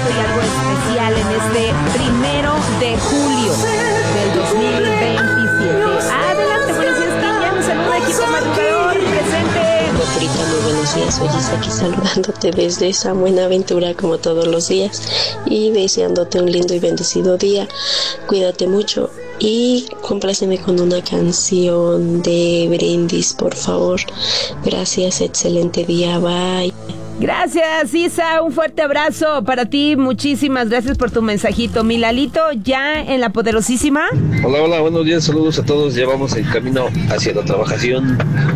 bonito y algo especial en este 1 de julio del 2027. Adelante, buenos días, Piña. Nos saluda equipo madrugador presente. Doctorita, muy buenos días. Hoy está aquí saludándote desde esa Buenaventura como todos los días y deseándote un lindo y bendecido día. Cuídate mucho y compláceme con una canción de Brindis, por favor. Gracias, excelente día, bye. Gracias, Isa, un fuerte abrazo para ti, muchísimas gracias por tu mensajito. Mi Lalito, ya en la poderosísima. Hola, buenos días, saludos a todos. Ya vamos en camino hacia la trabajación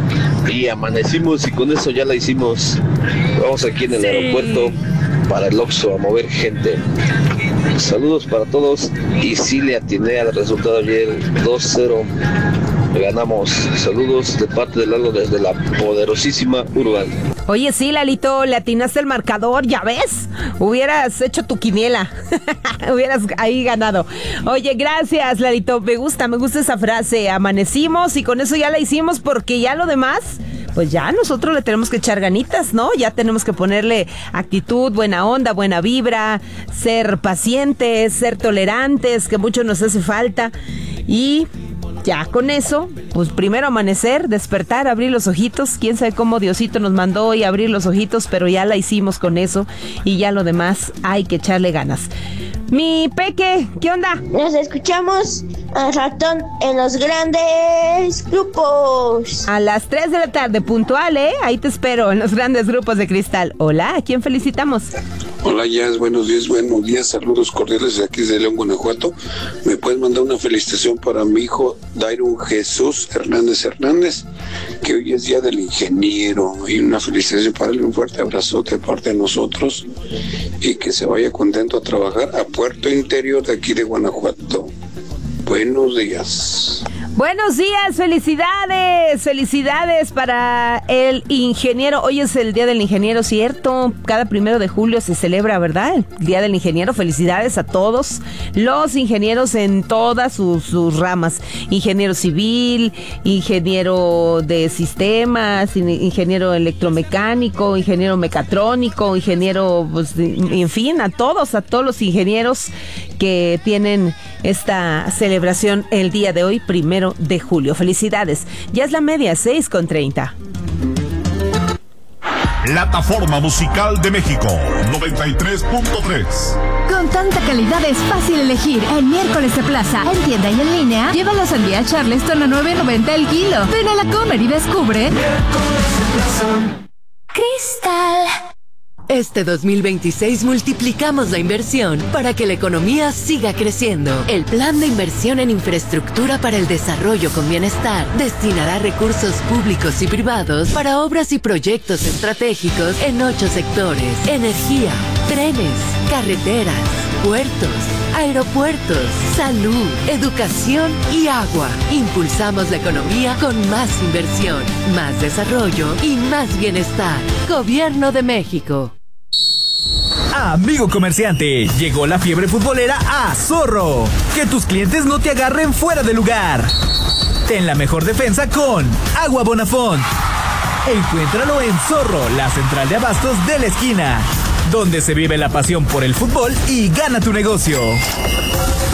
y amanecimos y con eso ya la hicimos. Vamos aquí en el aeropuerto para el Oxxo a mover gente. Saludos para todos y sí le atiné al resultado ayer 2-0. Ganamos. Saludos de parte de Lalo desde la poderosísima Urban. Oye, sí, Lalito, le atinaste el marcador, ¿ya ves? Hubieras hecho tu quiniela. Hubieras ahí ganado. Oye, gracias, Lalito. Me gusta esa frase. Amanecimos y con eso ya la hicimos porque ya lo demás, pues ya nosotros le tenemos que echar ganitas, ¿no? Ya tenemos que ponerle actitud, buena onda, buena vibra, ser pacientes, ser tolerantes, que mucho nos hace falta. Y ya con eso, pues primero amanecer, despertar, abrir los ojitos. Quién sabe cómo Diosito nos mandó hoy abrir los ojitos, pero ya la hicimos con eso y ya lo demás hay que echarle ganas. Mi Peque, ¿qué onda? Nos escuchamos al ratón en los grandes grupos. A las 3 de la tarde, puntual, ¿eh? Ahí te espero en los grandes grupos de Cristal. Hola, ¿a quién felicitamos? Hola, Jazz, buenos días, saludos cordiales de aquí de León, Guanajuato. ¿Me puedes mandar una felicitación para mi hijo Dairon Jesús Hernández, que hoy es Día del Ingeniero? Y una felicitación para él, un fuerte abrazote de parte de nosotros y que se vaya contento a trabajar a Puerto Interior de aquí de Guanajuato. Buenos días. Buenos días, felicidades para el ingeniero. Hoy es el Día del Ingeniero, ¿cierto? Cada 1 de julio se celebra, ¿verdad? El Día del Ingeniero. Felicidades a todos los ingenieros en todas sus ramas. Ingeniero civil, ingeniero de sistemas, ingeniero electromecánico, ingeniero mecatrónico, ingeniero, pues, en fin, a todos los ingenieros que tienen esta celebración el día de hoy, 1 de julio. Felicidades. Ya es la media, 6:30. Plataforma Musical de México, 93.3. Con tanta calidad es fácil elegir. En Miércoles de Plaza, en tienda y en línea, lleva la sandía Charleston a $9.90 el kilo. Ven a la Comer y descubre Cristal. Este 2026 multiplicamos la inversión para que la economía siga creciendo. El Plan de Inversión en Infraestructura para el Desarrollo con Bienestar destinará recursos públicos y privados para obras y proyectos estratégicos en 8 sectores: energía, trenes, carreteras, puertos, aeropuertos, salud, educación y agua. Impulsamos la economía con más inversión, más desarrollo y más bienestar. Gobierno de México. Amigo comerciante, llegó la fiebre futbolera a Zorro. Que tus clientes no te agarren fuera de lugar. Ten la mejor defensa con Agua Bonafont. Encuéntralo en Zorro, la central de abastos de la esquina, donde se vive la pasión por el fútbol y gana tu negocio.